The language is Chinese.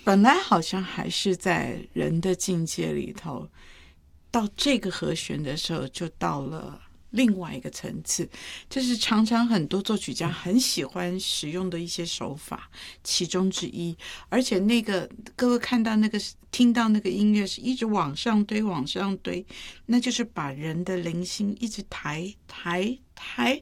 本来好像还是在人的境界里头，到这个和弦的时候就到了另外一个层次，这是常常很多作曲家很喜欢使用的一些手法其中之一。而且那个各位看到那个听到那个音乐是一直往上堆往上堆，那就是把人的灵性一直抬抬抬